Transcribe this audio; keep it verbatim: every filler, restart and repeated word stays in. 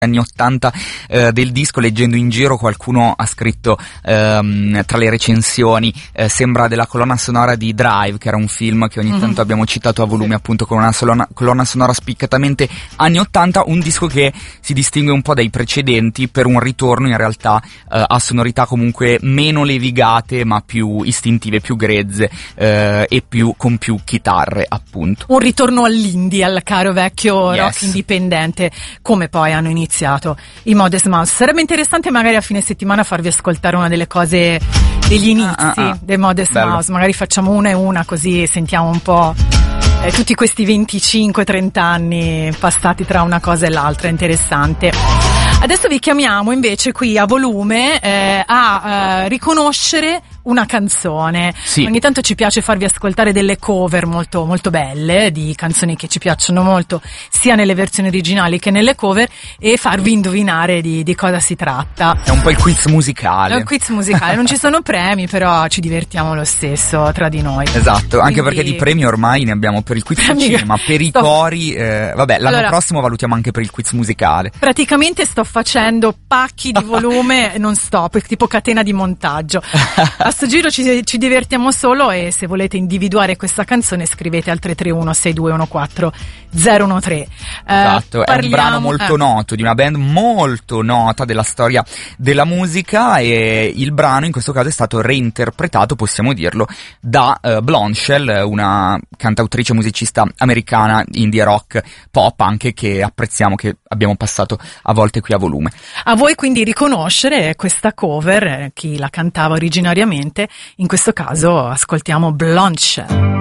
anni ottanta eh, del disco. Leggendo in giro qualcuno ha scritto ehm, tra le recensioni eh, sembra della colonna sonora di Drive, che era un film che ogni mm-hmm. tanto abbiamo citato a volume, appunto con una solona, colonna sonora spiccatamente anni ottanta. Un disco che si distingue un po' dai precedenti per un ritorno in realtà eh, a sonorità comunque meno levigate ma più istintive, più grezze eh, e più con più chitarre, appunto. Un ritorno all'indie, al caro vecchio yes. rock indipendente, come poi hanno iniziato i Modest Mouse. Sarebbe interessante magari a fine settimana farvi ascoltare una delle cose degli inizi ah, ah, ah. dei Modest Bello. Mouse, magari facciamo una e una così sentiamo un po' eh, tutti questi venticinque trenta anni passati tra una cosa e l'altra. Interessante. Adesso vi chiamiamo invece qui a volume eh, a eh, riconoscere una canzone. Sì. Ogni tanto ci piace farvi ascoltare delle cover molto molto belle di canzoni che ci piacciono molto sia nelle versioni originali che nelle cover e farvi indovinare di, di cosa si tratta. È un po' il quiz musicale. È un quiz musicale, non ci sono premi, però ci divertiamo lo stesso tra di noi. Esatto, Quindi... anche perché di premi ormai ne abbiamo per il quiz Premi... cinema, per i sto... cori, eh, vabbè, l'anno allora, prossimo valutiamo anche per il quiz musicale. Praticamente sto facendo pacchi di volume non stop, tipo catena di montaggio. A sto giro ci, ci divertiamo solo, e se volete individuare questa canzone scrivete al tre tre uno sei due uno quattro zero uno tre. Esatto, eh, è un brano molto eh. noto, di una band molto nota della storia della musica, e il brano in questo caso è stato reinterpretato, possiamo dirlo, da uh, Blonde Shell, una cantautrice musicista americana, indie rock, pop anche, che apprezziamo, che abbiamo passato a volte qui a volume. A voi quindi riconoscere questa cover, eh, chi la cantava originariamente. In questo caso ascoltiamo Blonde Shell.